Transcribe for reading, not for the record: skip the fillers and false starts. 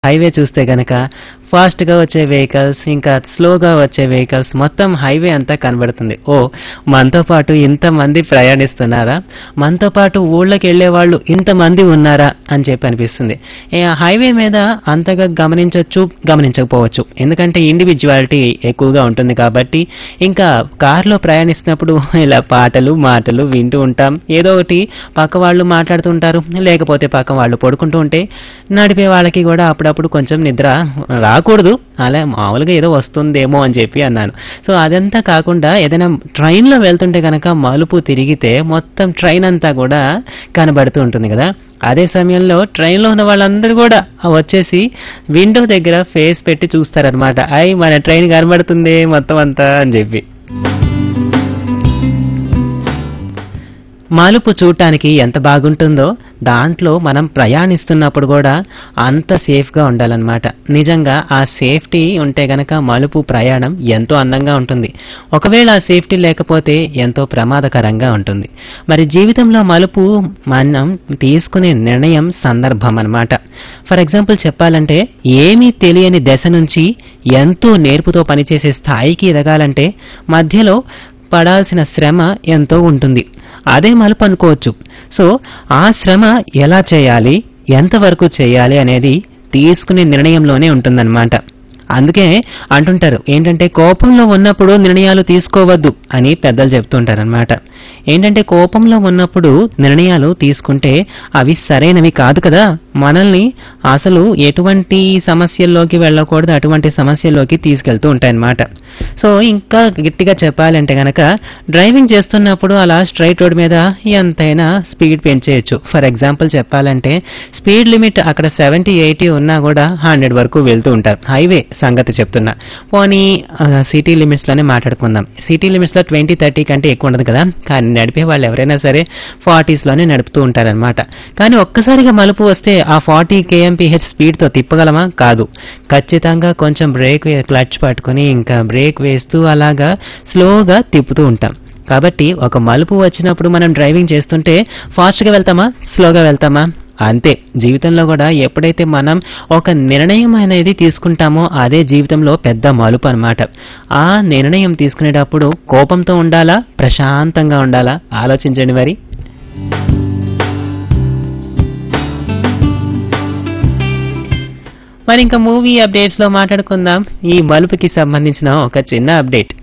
Highway చూస్తే గనక ఫాస్ట్గా వచ్చే వెహికల్స్, ఇంకా స్లోగా వచ్చే వెహికల్స్, మొత్తం హైవే అంతా కనబడుతుంది. ఓ, మనతో పాటు ఇంతమంది ప్రయాణిస్తున్నారా, మనతో పాటు ఊళ్ళకి వెళ్లే వాళ్ళు ఇంతమంది ఉన్నారా అని చెప్పి అనిపిస్తుంది. హైవే మీద అంతగా గమనించకపోవచ్చు, ఎందుకంటే ఇండివిజువాలిటీ ఎక్కువగా ఉంటుంది కాబట్టి. ఇంకా కార్లో ప్రయాణిస్తున్నప్పుడు ఇలా పాటలు మాటలు వింటూ ఉంటాం, ఏదో ఒకటి పక్క వాళ్ళు మాట్లాడుతుంటారు, లేకపోతే పక్క వాళ్ళు పడుకుంటూ ఉంటే నడిపే వాళ్ళకి కూడా అప్పుడప్పుడు కొంచెం నిద్ర రాకూడదు, అలా మామూలుగా ఏదో వస్తుందేమో అని చెప్పి అన్నాను. సో అదంతా కాకుండా ఏదైనా ట్రైన్లో వెళ్తుంటే కనుక మలుపు తిరిగితే మొత్తం ట్రైన్ అంతా కూడా కనబడుతూ ఉంటుంది కదా. అదే సమయంలో ట్రైన్లో ఉన్న వాళ్ళందరూ కూడా వచ్చేసి విండో దగ్గర ఫేస్ పెట్టి చూస్తారనమాట, అయ్ మన ట్రైన్ కనబడుతుంది మొత్తం అంతా అని చెప్పి. మలుపు చూడటానికి ఎంత బాగుంటుందో దాంట్లో మనం ప్రయాణిస్తున్నప్పుడు కూడా అంత సేఫ్గా ఉండాలన్నమాట. నిజంగా ఆ సేఫ్టీ ఉంటే గనక మలుపు ప్రయాణం ఎంతో అందంగా ఉంటుంది. ఒకవేళ ఆ సేఫ్టీ లేకపోతే ఎంతో ప్రమాదకరంగా ఉంటుంది. మరి జీవితంలో మలుపు మనం తీసుకునే నిర్ణయం సందర్భం అన్నమాట. ఫర్ ఎగ్జాంపుల్ చెప్పాలంటే, ఏమీ తెలియని దశ నుంచి ఎంతో నేర్పుతో పనిచేసే స్థాయికి ఎదగాలంటే మధ్యలో పడాల్సిన శ్రమ ఎంతో ఉంటుంది. అదే మలుపు అనుకోవచ్చు. సో ఆ శ్రమ ఎలా చేయాలి, ఎంతవరకు చేయాలి అనేది తీసుకునే నిర్ణయంలోనే ఉంటుందన్నమాట. అందుకే అంటుంటారు ఏంటంటే, కోపంలో ఉన్నప్పుడు నిర్ణయాలు తీసుకోవద్దు అని పెద్దలు చెప్తుంటారనమాట. ఏంటంటే కోపంలో ఉన్నప్పుడు నిర్ణయాలు తీసుకుంటే అవి సరైనవి కాదు కదా, మనల్ని అసలు ఎటువంటి సమస్యల్లోకి వెళ్ళకూడదు, అటువంటి సమస్యల్లోకి తీసుకెళ్తూ ఉంటాయన్నమాట. సో ఇంకా గట్టిగా చెప్పాలంటే గనక, డ్రైవింగ్ చేస్తున్నప్పుడు అలా స్ట్రైట్ రోడ్ మీద ఎంతైనా స్పీడ్ పెంచేయచ్చు. ఫర్ ఎగ్జాంపుల్ చెప్పాలంటే, స్పీడ్ లిమిట్ అక్కడ 70-80 ఉన్నా కూడా 100 వరకు వెళ్తూ ఉంటారు. హైవే సంగతి చెప్తున్నా, పోనీ సిటీ లిమిట్స్లోనే మాట్లాడుకుందాం. సిటీ లిమిట్స్లో 20-30 కంటే ఎక్కువ ఉండదు కదా, కానీ నడిపే వాళ్ళు ఎవరైనా సరే 40స్లోనే నడుపుతూ ఉంటారనమాట. కానీ ఒక్కసారిగా మలుపు వస్తే ఆ 40 kmph స్పీడ్తో తిప్పగలమా? కాదు. ఖచ్చితంగా కొంచెం క్లచ్ పట్టుకుని ఇంకా బ్రేక్ వేస్తూ అలాగా స్లోగా తిప్పుతూ ఉంటాం. కాబట్టి ఒక మలుపు వచ్చినప్పుడు మనం డ్రైవింగ్ చేస్తుంటే ఫాస్ట్గా వెళ్తామా, స్లోగా వెళ్తామా? అంతే. జీవితంలో కూడా ఎప్పుడైతే మనం ఒక నిర్ణయం అనేది తీసుకుంటామో అదే జీవితంలో పెద్ద మలుపు అన్నమాట. ఆ నిర్ణయం తీసుకునేటప్పుడు కోపంతో ఉండాలా, ప్రశాంతంగా ఉండాలా, ఆలోచించండి మరి. మరి ఇంకా మూవీ అప్డేట్స్ లో మాట్లాడుకుందాం. ఈ మలుపుకి సంబంధించిన ఒక చిన్న అప్డేట్.